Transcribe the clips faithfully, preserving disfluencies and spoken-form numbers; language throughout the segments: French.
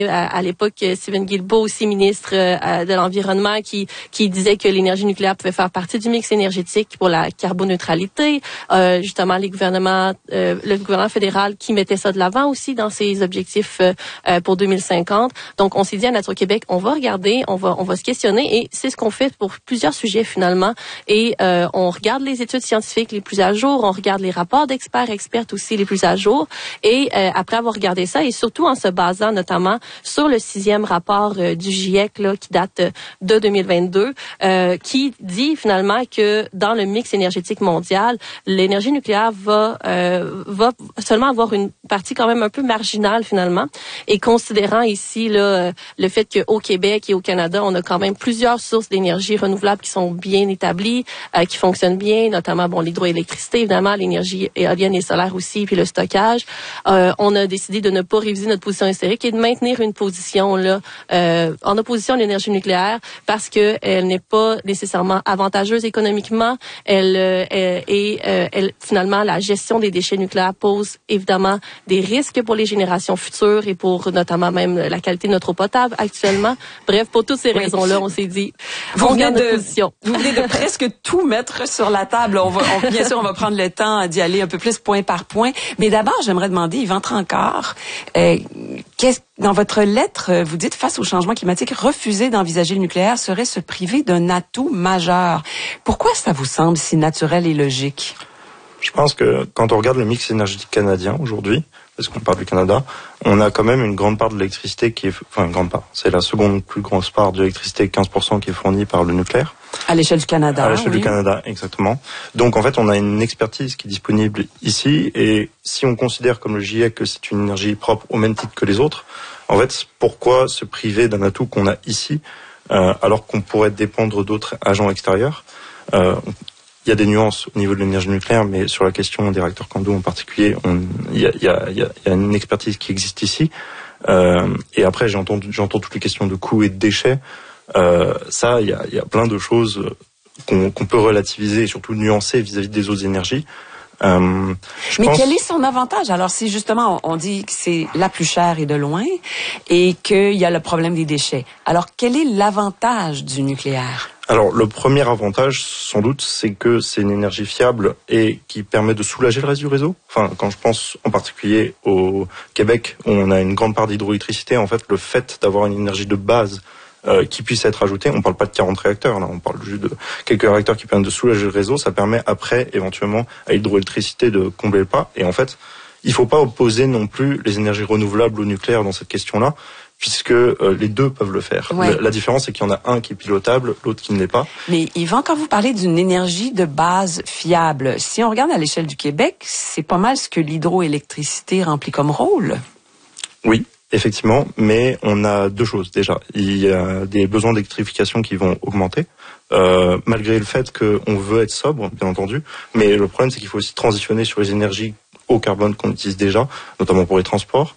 À, à l'époque, Stephen Guilbeault, aussi ministre euh, de l'Environnement, qui qui disait que l'énergie nucléaire pouvait faire partie du mix énergétique pour la carboneutralité. Euh, justement, les gouvernements, euh, le gouvernement fédéral qui mettait ça de l'avant aussi dans ses objectifs euh, pour deux mille cinquante. Donc, on s'est dit à Nature Québec, on va regarder, on va on va se questionner, et c'est ce qu'on fait pour plusieurs sujets finalement. Et euh, on regarde les études scientifiques les plus à jour, on regarde les rapports d'experts, expertes aussi les plus à jour. Et euh, après avoir regardé ça, et surtout en se basant notamment sur le sixième rapport euh, du GIEC là, qui date euh, de deux mille vingt-deux, euh, qui dit finalement que dans le mix énergétique mondial, l'énergie nucléaire va euh, va seulement avoir une partie quand même un peu marginale finalement. Et considérant ici là le fait qu'au Québec et au Canada, on a quand même plusieurs sources d'énergie renouvelable qui sont bien établies, euh, qui fonctionnent bien, notamment bon l'hydroélectricité évidemment, l'énergie éolienne et solaire aussi, puis le stockage. Euh, on a décidé de ne pas réviser notre position historique et de maintenir une position là euh, en opposition à l'énergie nucléaire parce que elle n'est pas nécessairement avantageuse économiquement. Elle, euh, elle et euh, elle, finalement la gestion des déchets nucléaires pose évidemment des risques pour les générations futures et pour notamment même la qualité de notre eau potable actuellement. Bref, pour toutes ces oui. raisons-là, on s'est dit vous on venez garde de notre position. Vous venez de presque tout mettre sur la table. On va on, bien sûr on va prendre le temps d'y aller un peu plus point par point, mais d'abord j'aimerais demander Yvan Trancard, euh, qu'est-ce dans votre lettre, vous dites, face au changement climatique, refuser d'envisager le nucléaire serait se priver d'un atout majeur. Pourquoi ça vous semble si naturel et logique? Je pense que quand on regarde le mix énergétique canadien aujourd'hui, parce qu'on parle du Canada, on a quand même une grande part de l'électricité qui est, enfin une grande part, c'est la seconde plus grosse part de l'électricité, quinze pour cent qui est fournie par le nucléaire. À l'échelle du Canada. À l'échelle oui. du Canada, exactement. Donc en fait, on a une expertise qui est disponible ici, et si on considère comme le GIEC que c'est une énergie propre au même titre que les autres, en fait, pourquoi se priver d'un atout qu'on a ici, euh, alors qu'on pourrait dépendre d'autres agents extérieurs? euh, Il y a des nuances au niveau de l'énergie nucléaire, mais sur la question des réacteurs Candu en particulier, on, il, y a, il, y a, il y a une expertise qui existe ici. Euh, et après, j'entends, j'entends toutes les questions de coûts et de déchets. Euh, ça, il y a, il y a plein de choses qu'on, qu'on peut relativiser et surtout nuancer vis-à-vis des autres énergies. Euh, Mais pense... quel est son avantage? Alors, si justement on dit que c'est la plus chère et de loin et qu'il y a le problème des déchets, alors quel est l'avantage du nucléaire? Alors, le premier avantage, sans doute, c'est que c'est une énergie fiable et qui permet de soulager le reste du réseau. Enfin, quand je pense en particulier au Québec, où on a une grande part d'hydroélectricité, en fait, le fait d'avoir une énergie de base euh, qui puisse être ajoutée, on parle pas de quarante réacteurs, là, on parle juste de quelques réacteurs qui permettent de soulager le réseau, ça permet après, éventuellement, à l'hydroélectricité de combler le pas. Et en fait, il faut pas opposer non plus les énergies renouvelables au nucléaire dans cette question-là, puisque euh, les deux peuvent le faire. Ouais. La, la différence, c'est qu'il y en a un qui est pilotable, l'autre qui ne l'est pas. Mais Yvan, quand vous parlez d'une énergie de base fiable, si on regarde à l'échelle du Québec, c'est pas mal ce que l'hydroélectricité remplit comme rôle. Oui, effectivement, mais on a deux choses déjà. Il y a des besoins d'électrification qui vont augmenter, euh, malgré le fait qu'on veut être sobre, bien entendu, mais le problème, c'est qu'il faut aussi transitionner sur les énergies au carbone qu'on utilise déjà, notamment pour les transports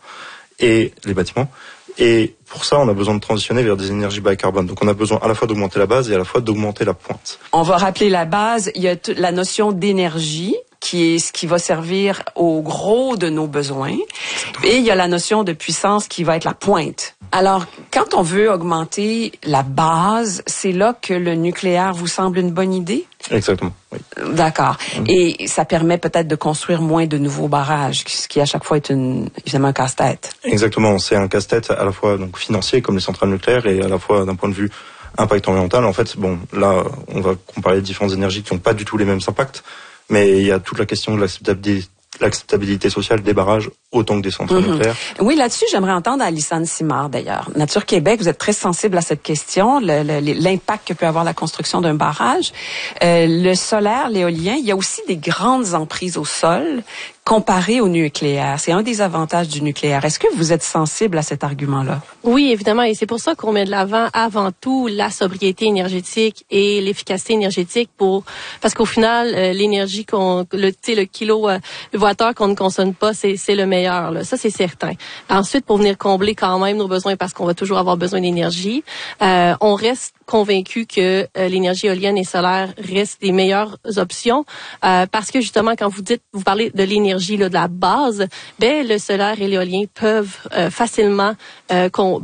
et les bâtiments. Et pour ça, on a besoin de transitionner vers des énergies bas carbone. Donc on a besoin à la fois d'augmenter la base et à la fois d'augmenter la pointe. On va rappeler la base. Il y a t- la notion d'énergie qui est ce qui va servir au gros de nos besoins. Et il y a la notion de puissance qui va être la pointe. Alors, quand on veut augmenter la base, c'est là que le nucléaire vous semble une bonne idée? Exactement, oui. D'accord. Mmh. Et ça permet peut-être de construire moins de nouveaux barrages, ce qui à chaque fois est une, évidemment un casse-tête. Exactement, c'est un casse-tête à la fois donc financier comme les centrales nucléaires et à la fois d'un point de vue impact environnemental. En fait, bon, là, on va comparer différentes énergies qui n'ont pas du tout les mêmes impacts, mais il y a toute la question de l'acceptabilité, l'acceptabilité sociale des barrages autant que des centrales mm-hmm. nucléaires. Oui, là-dessus, j'aimerais entendre Alissane Simard, d'ailleurs. Nature Québec, vous êtes très sensible à cette question, le, le, l'impact que peut avoir la construction d'un barrage. Euh, le solaire, l'éolien, il y a aussi des grandes emprises au sol comparées au nucléaire. C'est un des avantages du nucléaire. Est-ce que vous êtes sensible à cet argument-là? Oui, évidemment, et c'est pour ça qu'on met de l'avant avant tout la sobriété énergétique et l'efficacité énergétique pour parce qu'au final, euh, l'énergie qu'on le tu sais le kilo euh, wattheure qu'on ne consomme pas, c'est c'est le meilleur là. Ça c'est certain. Ensuite, pour venir combler quand même nos besoins parce qu'on va toujours avoir besoin d'énergie, euh, on reste convaincu que euh, l'énergie éolienne et solaire restent les meilleures options euh, parce que justement quand vous dites vous parlez de l'énergie énergie là, de la base, ben le solaire et l'éolien peuvent euh, facilement euh,